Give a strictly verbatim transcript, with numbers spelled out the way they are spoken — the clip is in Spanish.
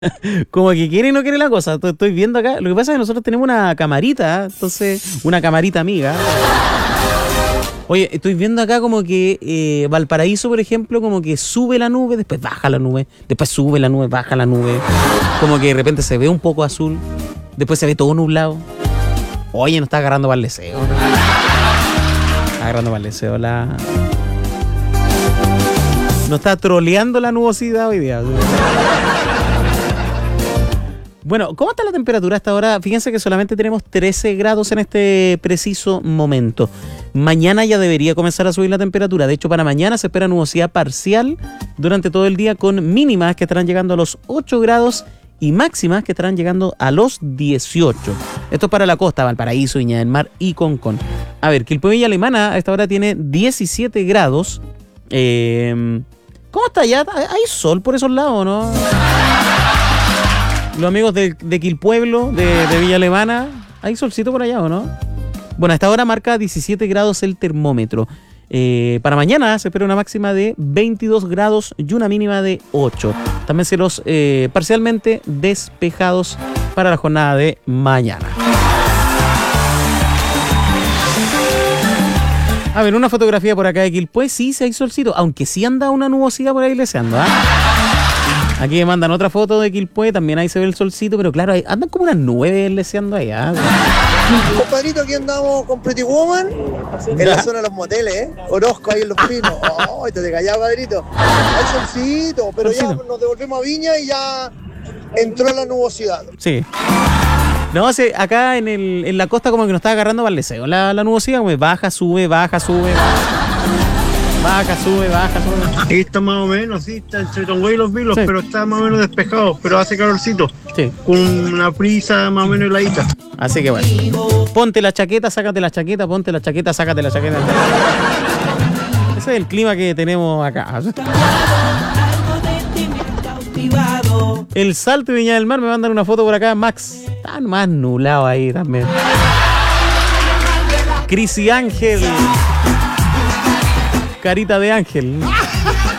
Como que quiere y no quiere la cosa. Estoy estoy viendo acá. Lo que pasa es que nosotros tenemos una camarita, entonces, una camarita amiga. Oye, estoy viendo acá como que eh, Valparaíso, por ejemplo, como que sube la nube, después baja la nube, después sube la nube, baja la nube. Como que de repente se ve un poco azul, después se ve todo nublado. Oye, no está agarrando para el deseo. Está agarrando para el deseo la... No está troleando la nubosidad hoy día. Bueno, ¿cómo está la temperatura hasta ahora? Fíjense que solamente tenemos trece grados en este preciso momento. Mañana ya debería comenzar a subir la temperatura. De hecho, para mañana se espera nubosidad parcial durante todo el día con mínimas que estarán llegando a los ocho grados y máximas que estarán llegando a los dieciocho. Esto es para la costa, Valparaíso, Viña del Mar y Concón. A ver, Quilpué Villa Alemana a esta hora tiene diecisiete grados. Eh, ¿Cómo está allá? ¿Hay sol por esos lados, no? Los amigos de, de Quilpueblo, de, de Villa Alemana, ¿hay solcito por allá o no? Bueno, a esta hora marca diecisiete grados el termómetro. Eh, para mañana se espera una máxima de veintidós grados y una mínima de ocho. También cielos eh, parcialmente despejados para la jornada de mañana. A ver, una fotografía por acá de Quilpué. Sí, sí hay solcito, aunque sí anda una nubosidad por ahí leseando, ¿ah? ¿eh? Aquí me mandan otra foto de Quilpué, también ahí se ve el solcito, pero claro, hay, andan como unas nubes leseando allá. Compadrito, aquí andamos con Pretty Woman en la zona de los moteles, ¿eh? Orozco ahí en Los Pinos. Oh, te te callado, padrito. Hay solcito, pero solcito. Ya nos devolvemos a Viña y ya entró la nubosidad. Sí. No, sí, acá en, el, en la costa como que nos está agarrando para el deseo. La, la nubosidad como baja, sube, baja, sube, baja. Baja, sube, baja, sube. Aquí está más o menos, sí, está entre Tongoy y Los Vilos, sí. Pero está más o menos despejado, pero hace calorcito. Sí. Con una brisa más o menos heladita. Así que bueno. Ponte la chaqueta, sácate la chaqueta, ponte la chaqueta, sácate la chaqueta. Ese es el clima que tenemos acá. El Salto de Viña del Mar, me mandan una foto por acá, Max. Está más nublado ahí también. Cris y Ángel. Carita de ángel.